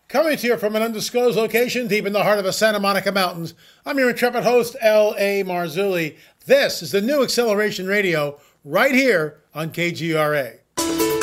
Coming to you from an undisclosed location deep in the heart of the Santa Monica Mountains, I'm your intrepid host, L.A. Marzulli. This is the new Acceleration Radio right here on KGRA.